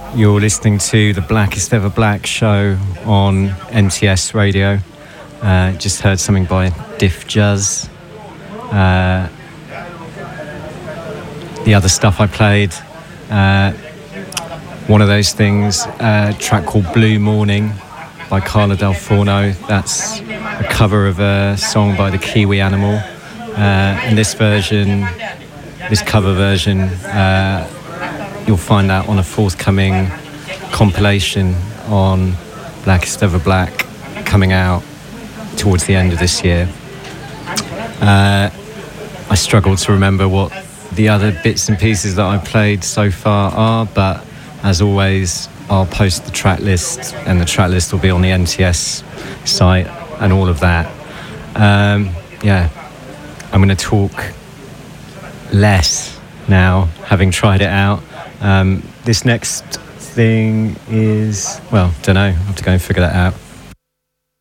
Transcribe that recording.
You're listening to the Blackest Ever Black show on NTS Radio. Just heard something by Diff Juzz. The other stuff I played, one of those things, a track called Blue Morning by Carla Del Forno. That's a cover of a song by the Kiwi Animal. And this cover version, you'll find that on a forthcoming compilation on Blackest Ever Black coming out towards the end of this year. I struggle to remember what the other bits and pieces that I've played so far are, but as always I'll post the track list, and the track list will be on the NTS site and all of that. I'm going to talk less now, having tried it out. This next thing is, well, don't know, I'll have to go and figure that out.